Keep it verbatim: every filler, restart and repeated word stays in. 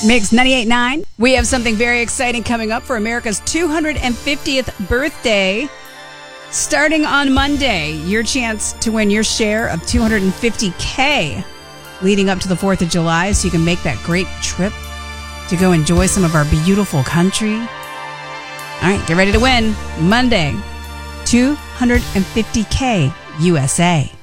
Mix ninety-eight point nine. We have something very exciting coming up for America's two hundred fiftieth birthday. Starting on Monday, your chance to win your share of two hundred fifty thousand leading up to the fourth of July, so you can make that great trip to go enjoy some of our beautiful country. All right, get ready to win. Monday, two hundred fifty thousand U S A.